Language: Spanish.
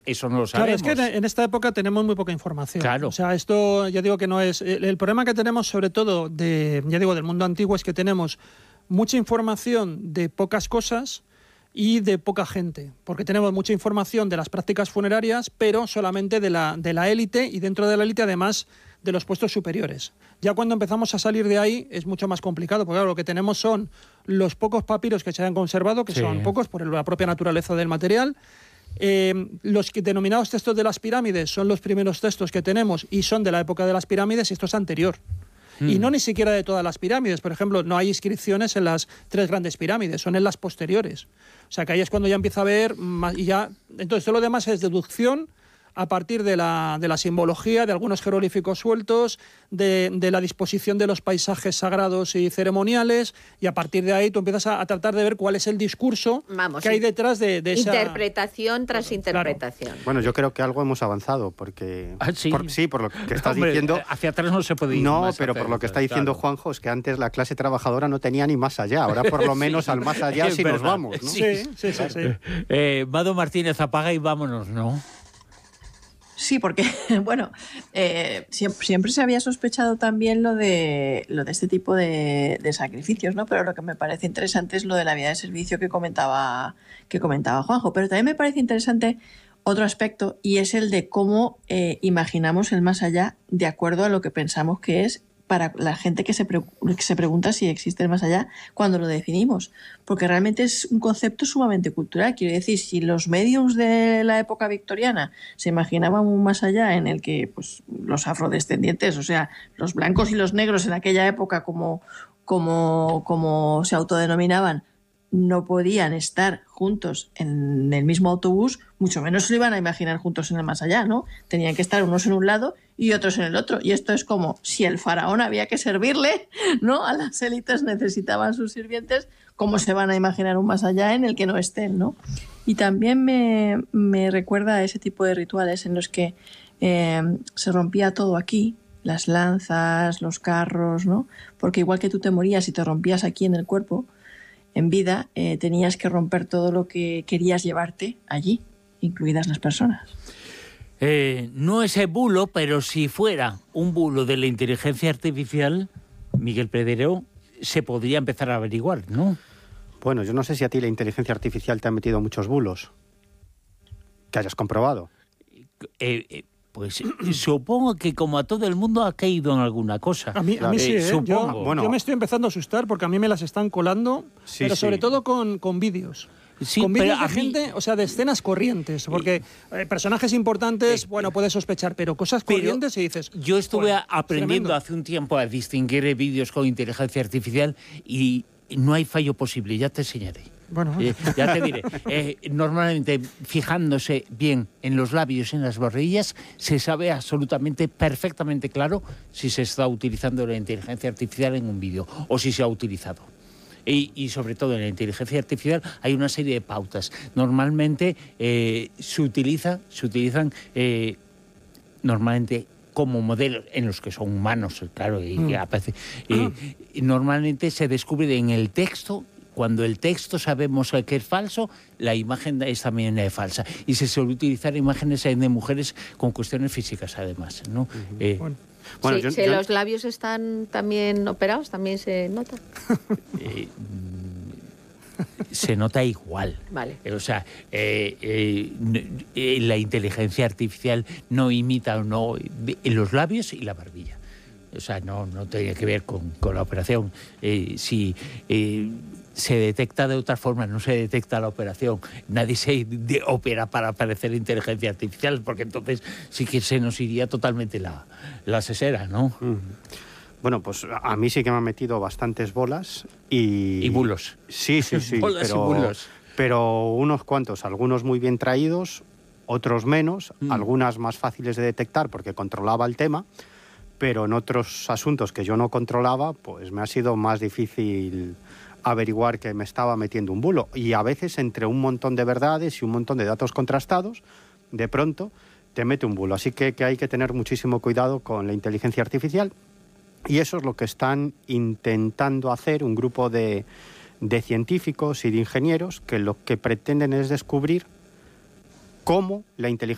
Eso no lo sabemos. Claro, es que en esta época tenemos muy poca información. Claro. O sea, esto ya digo que no es... El problema que tenemos, sobre todo, del mundo antiguo, es que tenemos mucha información de pocas cosas y de poca gente. Porque tenemos mucha información de las prácticas funerarias, pero solamente de la élite, y dentro de la élite, además, de los puestos superiores. Ya cuando empezamos a salir de ahí es mucho más complicado, porque claro, lo que tenemos son los pocos papiros que se han conservado, que son pocos por la propia naturaleza del material. Los denominados textos de las pirámides son los primeros textos que tenemos y son de la época de las pirámides, y esto es anterior. Y no ni siquiera de todas las pirámides. Por ejemplo, no hay inscripciones en las 3 grandes pirámides, son en las posteriores. O sea que ahí es cuando ya empieza a haber más, y ya. Entonces todo lo demás es deducción a partir de la simbología, de algunos jeroglíficos sueltos, de la disposición de los paisajes sagrados y ceremoniales, y a partir de ahí tú empiezas a tratar de ver cuál es el discurso que hay detrás de esa... Interpretación tras interpretación. Claro. Bueno, yo creo que algo hemos avanzado, porque... por lo que estás Hombre, diciendo... Hacia atrás no se puede ir. No, pero por lo que está diciendo Juanjo, es que antes la clase trabajadora no tenía ni más allá. Ahora por lo menos al más allá sí nos vamos, ¿no? Sí. Mado Martínez, apaga y vámonos, ¿no? Sí, porque, bueno, siempre se había sospechado también lo de este tipo de sacrificios, ¿no? Pero lo que me parece interesante es lo de la vida de servicio que comentaba Juanjo. Pero también me parece interesante otro aspecto, y es el de cómo imaginamos el más allá de acuerdo a lo que pensamos que es para la gente que se pregunta si existe el más allá cuando lo definimos. Porque realmente es un concepto sumamente cultural. Quiero decir, si los médiums de la época victoriana se imaginaban un más allá en el que pues, los afrodescendientes, o sea, los blancos y los negros en aquella época, como se autodenominaban, no podían estar juntos en el mismo autobús, mucho menos se lo iban a imaginar juntos en el más allá, ¿no? Tenían que estar unos en un lado y otros en el otro. Y esto es como si el faraón había que servirle, ¿no? A las élites necesitaban sus sirvientes, ¿cómo se van a imaginar un más allá en el que no estén, ¿no? Y también me recuerda a ese tipo de rituales en los que se rompía todo aquí, las lanzas, los carros, ¿no? Porque igual que tú te morías y te rompías aquí en el cuerpo, en vida, tenías que romper todo lo que querías llevarte allí, incluidas las personas. No es el bulo, pero si fuera un bulo de la inteligencia artificial, Miguel Pedrero, se podría empezar a averiguar, ¿no? Bueno, yo no sé si a ti la inteligencia artificial te ha metido muchos bulos que hayas comprobado. Pues supongo que como a todo el mundo ha caído en alguna cosa. A mí sí, supongo. Yo me estoy empezando a asustar porque a mí me las están colando, pero sobre todo con vídeos. Sí, con vídeos pero de gente, o sea, de escenas corrientes, porque personajes importantes, bueno, puedes sospechar, pero cosas corrientes y dices... Yo estuve aprendiendo tremendo. hace un tiempo a distinguir vídeos con inteligencia artificial y no hay fallo posible, ya te enseñaré. Bueno, ya te diré. Normalmente, fijándose bien en los labios y en las barrillas, se sabe absolutamente, perfectamente claro si se está utilizando la inteligencia artificial en un vídeo o si se ha utilizado. Y sobre todo en la inteligencia artificial hay una serie de pautas. Normalmente se utilizan normalmente como modelos en los que son humanos, claro, y que aparece. Y normalmente se descubre en el texto. Cuando el texto sabemos que es falso, la imagen es también falsa. Y se suele utilizar imágenes de mujeres con cuestiones físicas, además, ¿no? Bueno, si los labios están también operados, también se nota. Se nota igual. Vale. O sea, la inteligencia artificial no imita o no los labios y la barbilla. O sea, no tiene que ver con la operación. Si se detecta de otra forma, no se detecta la operación. Nadie se opera para parecer inteligencia artificial, porque entonces sí que se nos iría totalmente la sesera, ¿no? Bueno, pues a mí sí que me han metido bastantes bolas y bulos. Sí. Bolas y bulos. Pero unos cuantos, algunos muy bien traídos, otros menos, algunas más fáciles de detectar porque controlaba el tema, pero en otros asuntos que yo no controlaba, pues me ha sido más difícil averiguar que me estaba metiendo un bulo. Y a veces entre un montón de verdades y un montón de datos contrastados, de pronto te mete un bulo. Así que hay que tener muchísimo cuidado con la inteligencia artificial. Y eso es lo que están intentando hacer un grupo de científicos y de ingenieros que lo que pretenden es descubrir cómo la inteligencia